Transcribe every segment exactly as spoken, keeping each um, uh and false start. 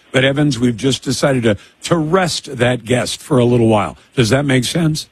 But, Evans, we've just decided to, to rest that guest for a little while. Does that make sense?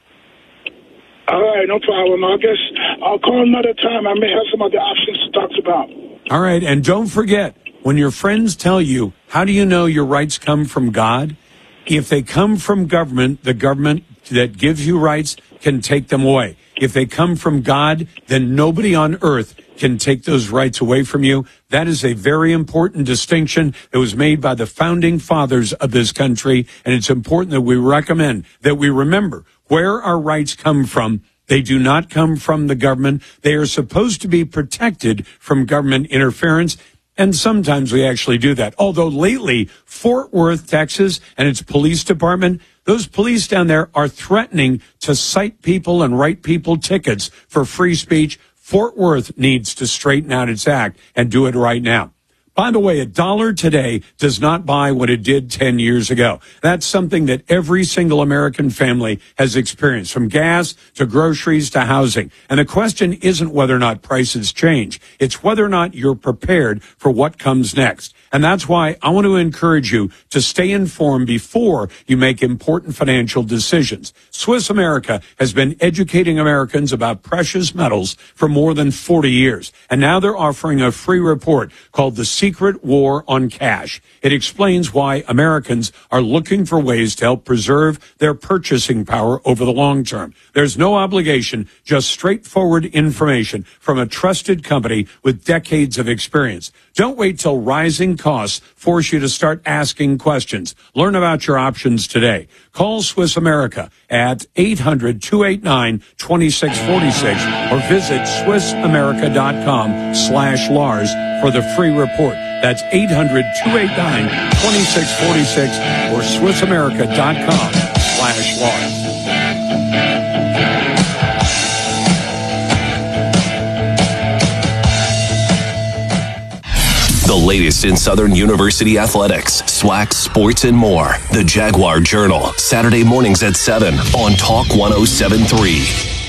All right, no problem. I guess I'll call another time. I may have some other options to talk about. All right, and don't forget, when your friends tell you, how do you know your rights come from God? If they come from government, the government that gives you rights can take them away. If they come from God, then nobody on earth can take those rights away from you. That is a very important distinction that was made by the founding fathers of this country, and it's important that we recommend that we remember where our rights come from. They do not come from the government. They are supposed to be protected from government interference. And sometimes we actually do that. Although lately, Fort Worth, Texas, and its police department, those police down there are threatening to cite people and write people tickets for free speech. Fort Worth needs to straighten out its act and do it right now. By the way, a dollar today does not buy what it did ten years ago. That's something that every single American family has experienced, from gas to groceries to housing. And the question isn't whether or not prices change. It's whether or not you're prepared for what comes next. And that's why I want to encourage you to stay informed before you make important financial decisions. Swiss America has been educating Americans about precious metals for more than forty years. And now they're offering a free report called The Secret War on Cash. It explains why Americans are looking for ways to help preserve their purchasing power over the long term. There's no obligation, just straightforward information from a trusted company with decades of experience. Don't wait till rising costs force you to start asking questions. Learn about your options today. Call Swiss America at eight hundred, two eight nine, two six four six or visit swiss america dot com slash Lars for the free report. That's eight hundred, two eight nine, two six four six or swiss america dot com slash Lars. The latest in Southern University athletics, SWAC, sports, and more. The Jaguar Journal, Saturday mornings at seven on Talk one oh seven point three.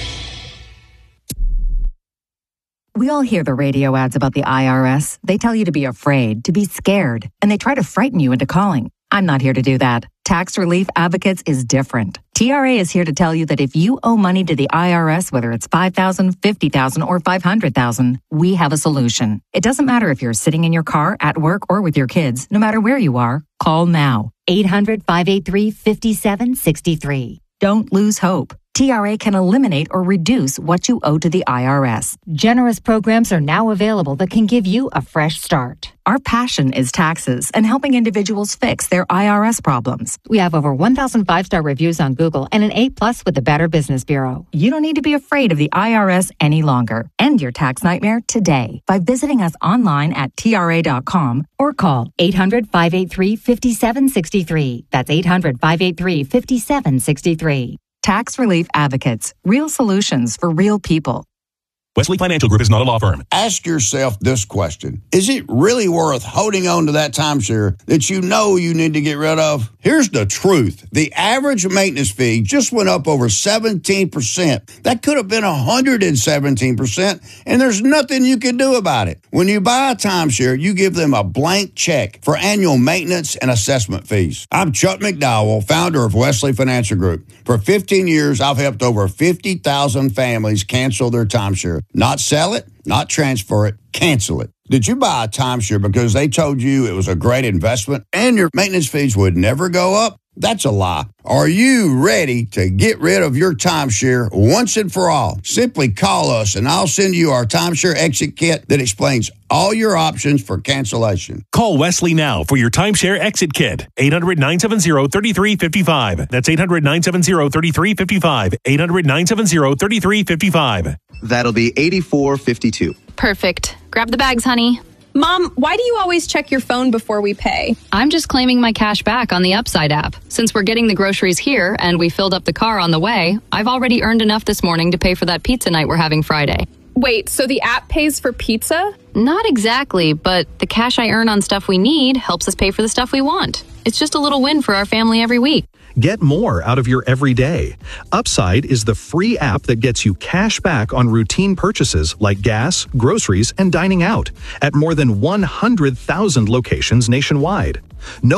We all hear the radio ads about the I R S. They tell you to be afraid, to be scared, and they try to frighten you into calling. I'm not here to do that. Tax Relief Advocates is different. T R A is here to tell you that if you owe money to the I R S, whether it's five thousand dollars, fifty thousand dollars, or five hundred thousand dollars, we have a solution. It doesn't matter if you're sitting in your car, at work, or with your kids. No matter where you are, call now. eight hundred, five eight three, five seven six three. Don't lose hope. T R A can eliminate or reduce what you owe to the I R S. Generous programs are now available that can give you a fresh start. Our passion is taxes and helping individuals fix their I R S problems. We have over one thousand five-star reviews on Google and an A plus with the Better Business Bureau. You don't need to be afraid of the I R S any longer. End your tax nightmare today by visiting us online at T R A dot com or call eight hundred, five eight three, five seven six three. That's eight hundred, five eight three, five seven six three. Tax Relief Advocates. Real solutions for real people. Wesley Financial Group is not a law firm. Ask yourself this question. Is it really worth holding on to that timeshare that you know you need to get rid of? Here's the truth. The average maintenance fee just went up over seventeen percent. That could have been one hundred seventeen percent, and there's nothing you can do about it. When you buy a timeshare, you give them a blank check for annual maintenance and assessment fees. I'm Chuck McDowell, founder of Wesley Financial Group. For fifteen years, I've helped over fifty thousand families cancel their timeshare. Not sell it, not transfer it, cancel it. Did you buy a timeshare because they told you it was a great investment and your maintenance fees would never go up? That's a lie. Are you ready to get rid of your timeshare once and for all? Simply call us and I'll send you our timeshare exit kit that explains all your options for cancellation. Call Wesley now for your timeshare exit kit. eight hundred, nine seven zero, three three five five. That's eight hundred, nine seven zero, three three five five. eight hundred, nine seven zero, three three five five. That'll be eighty-four fifty-two. Perfect. Grab the bags, honey. Mom, why do you always check your phone before we pay? I'm just claiming my cash back on the Upside app. Since we're getting the groceries here and we filled up the car on the way, I've already earned enough this morning to pay for that pizza night we're having Friday. Wait, so the app pays for pizza? Not exactly, but the cash I earn on stuff we need helps us pay for the stuff we want. It's just a little win for our family every week. Get more out of your everyday. Upside is the free app that gets you cash back on routine purchases like gas, groceries, and dining out at more than one hundred thousand locations nationwide. No